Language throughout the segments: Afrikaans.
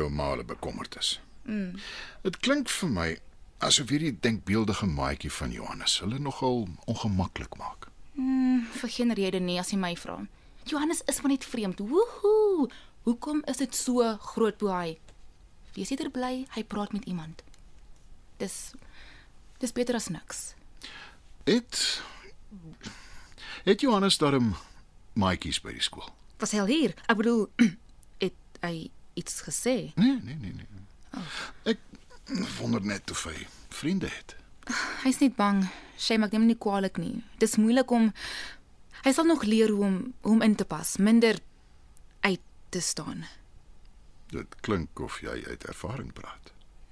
jou ma bekommerd is. Dit klink vir my asof hierdie denkbeeldige maatjie van Johannes hulle nogal ongemaklik maak. Vir geen rede nie as jy my vra. Johannes is van net vreemd. Woehoe! Hoekom is dit so groot boei? Wees eerder bly hy praat met iemand. Dis beter as niks. Het Johannes daarom maatjies by die skool? Was hy al hier? Ek bedoel, het hy iets gesê? Nee. Ek wonder net of hy vriende het. Hy's net bang. Shame, ek neem nie kwaadlik nie. Dis moeilik om hy sal nog leer hoe om in te pas, minder uit te staan. Dit klink of jy uit ervaring praat.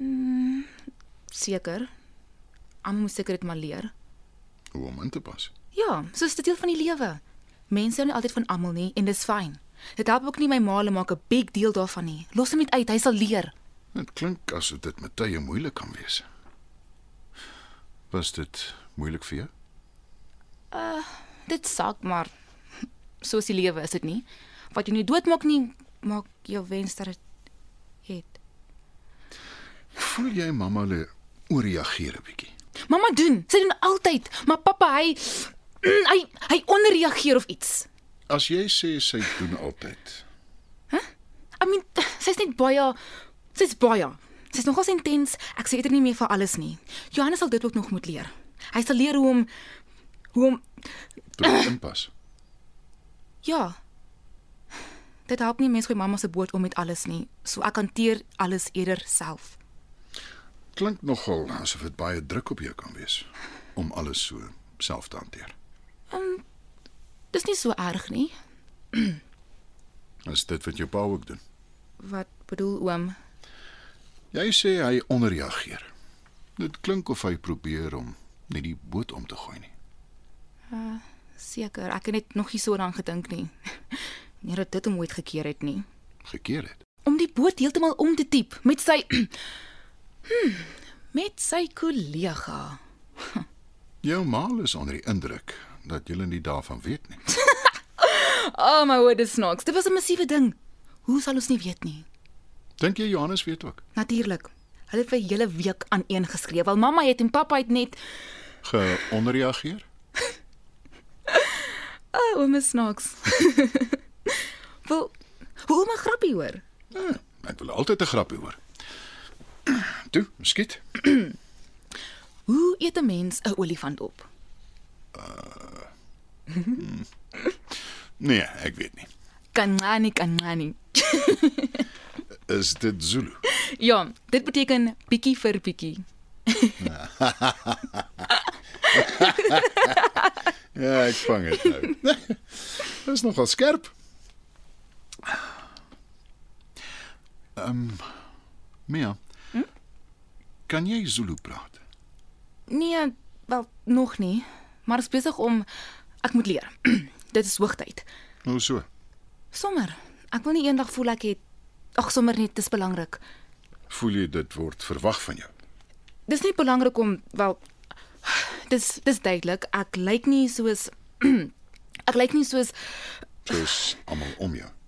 Seker. Almal moet seker dit maar leer. Hoe om in te pas. Ja, soos dit deel van die lewe. Mense hou nie altyd van almal nie en dis fyn. Dit help ook nie my ma maak 'n big deal daarvan nie. Los hom net uit, hy sal leer. Dit klink asof dit met tye moeilik kan wees. Was dit moeilik vir jou? Dit sak, maar soos die lewe is dit nie. Wat jy nie doodmaak nie, maak jou wens dat dit het. Voel jy mamma hulle ooreageer 'n bietjie? Mamma doen, sy doen altyd, maar pappa hy onderreageer of iets. As jy sê sy doen altyd. I mean, sy's baie. Sy's nogals intens. Ek sê dit nie meer vir alles nie. Johannes sal dit ook nog moet leer. Hy sal leer hoe om Toe inpas. Ja. Dit help nie mens gooi mamma se boot om met alles nie. So ek hanteer alles eerder self. Klink nogal asof dit baie druk op jou kan wees om alles so self te hanteer. Dis nie so erg nie. Is dit wat jou pa ook doen? Wat bedoel oom? Jy sê hy onderreageer. Dit klink of hy probeer om net die boot om te gooi nie. Seker, ek het net nog nie so daaraan gedink nie. Nie dat dit hom ooit gekeer het nie. Gekeer het. Om die boot heeltemal om te diep met sy met sy kollega. Jou ma is onder die indruk dat jy nie daarvan weet nie. Oh my word, dis snaaks. Dit was 'n massiewe ding. Hoe sal ons nie weet nie? Dink jy Johannes weet ook? Natuurlik. Hulle het vir 'n hele week aan een geskreeu. Wel mamma het en pappa het net Geonderreageer? oom is snaaks. Wel, hoe 'n grappie hoor. Ja, ek wil altyd 'n grappie hoor. Toe, skiet. Hoe eet 'n mens 'n olifant op? Nee, ek weet nie. Kancani. Is dit Zulu? Ja, dit beteken bietjie vir bietjie. Ja, ek vang dit nou. Dit is nogal skerp. Mia, kan jy Zulu praat? Nee, wel nog nie, maar is besig om ek moet leer. Dit is hoogtyd. Hoe so? Sommer. Ek wil nie eendag voel ek het sommer net dis belangrik. Voel jy dit word verwag van jou? Dis nie belangrik om wel dis duidelik. Ek lyk nie soos Soos almal om jou.